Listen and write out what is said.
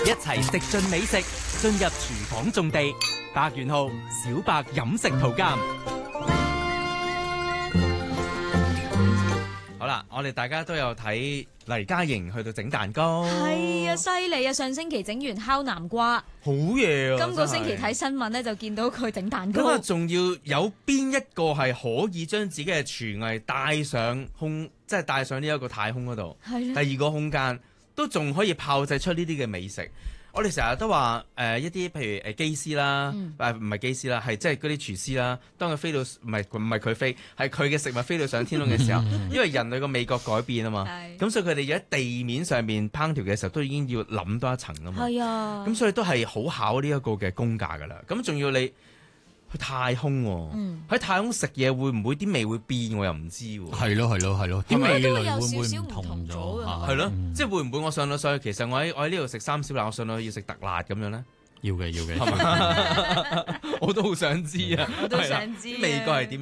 一齊食盡美食，進入廚房種地。百元號小白飲食圖鑑。好啦，我哋大家都有睇黎嘉瑩去到整蛋糕。 係啊，犀利啊！上星期整完烤南瓜， 好嘢啊！ 今個星期睇新聞咧就見到佢整蛋糕。 咁啊，仲要有邊一個係可以將自己嘅廚藝帶上空，即係帶上呢一個太空嗰度？ 係第二個空間都仲可以炮製出呢啲嘅美食。我哋成日都話一啲譬如機師啦，唔係機師啦，係即係嗰啲廚師啦。當佢飛到唔係佢飛，係佢嘅食物飛到上天空嘅時候，因為人類個味覺改變啊嘛，咁所以佢哋要喺地面上面烹調嘅時候，都已經要諗多一層啊嘛。 係啊， 咁所以都係好考呢一個嘅工價㗎啦。咁仲要你去太空喎，喺太空食嘢會唔會啲味會變？我又唔知喎。 係咯，啲味蕾會唔會唔同咗？ 係咯，即係會唔會我上到上去，其實我喺呢度食三小辣，我上到去要食特辣咁樣咧？要嘅， 係嘛？ 我都好想知啊！ 我都想知味覺係點樣？